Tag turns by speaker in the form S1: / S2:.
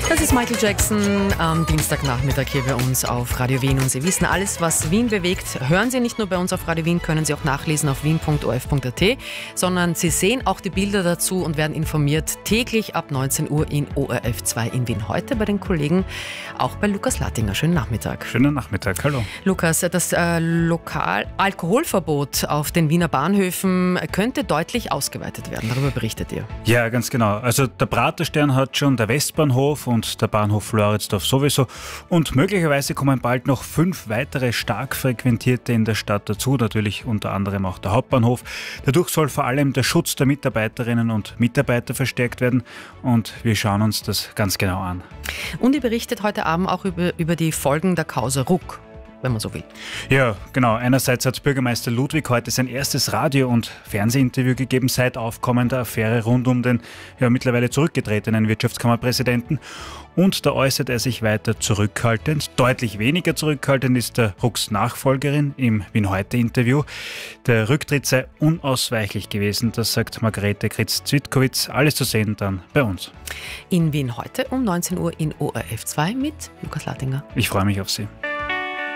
S1: Das ist Michael Jackson am Dienstagnachmittag hier bei uns auf Radio Wien. Und Sie wissen, alles, was Wien bewegt, hören Sie nicht nur bei uns auf Radio Wien, können Sie auch nachlesen auf wien.orf.at, sondern Sie sehen auch die Bilder dazu und werden informiert täglich ab 19 Uhr in ORF 2 in Wien. Heute bei den Kollegen, auch bei Lukas Lattinger. Schönen Nachmittag.
S2: Schönen Nachmittag, hallo.
S1: Lukas, das Alkoholverbot auf den Wiener Bahnhöfen könnte deutlich ausgeweitet werden. Darüber berichtet ihr.
S2: Ja, ganz genau. Also der Praterstern hat schon, der Westbahnhof und der Bahnhof Floridsdorf sowieso. Und möglicherweise kommen bald noch 5 weitere stark frequentierte in der Stadt dazu. Natürlich unter anderem auch der Hauptbahnhof. Dadurch soll vor allem der Schutz der Mitarbeiterinnen und Mitarbeiter verstärkt werden. Und wir schauen uns das ganz genau an.
S1: Und ihr berichtet heute Abend auch über die Folgen der Causa Ruck, wenn man so will.
S2: Ja, genau. Einerseits hat Bürgermeister Ludwig heute sein erstes Radio- und Fernsehinterview gegeben seit Aufkommen der Affäre rund um den mittlerweile zurückgetretenen Wirtschaftskammerpräsidenten. Und da äußert er sich weiter zurückhaltend. Deutlich weniger zurückhaltend ist der Rucks Nachfolgerin im Wien-Heute-Interview. Der Rücktritt sei unausweichlich gewesen, das sagt Margarete Kritz-Zwitkowitz. Alles zu sehen dann bei uns.
S1: In Wien heute um 19 Uhr in ORF 2 mit Lukas Lattinger.
S2: Ich freue mich auf Sie.